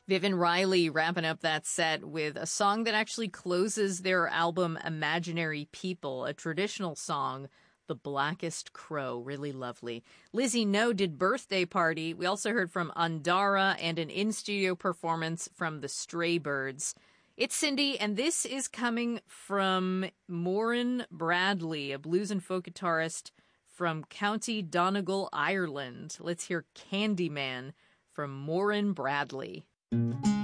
Vivian Riley wrapping up that set with a song that actually closes their album Imaginary People, a traditional song, The Blackest Crow. Really lovely. Lizzie No did Birthday Party. We also heard from Andara and an in-studio performance from the Stray Birds. It's Cindy, and this is coming from Maureen Bradley, a blues and folk guitarist from County Donegal, Ireland. Let's hear Candyman from Maureen Bradley.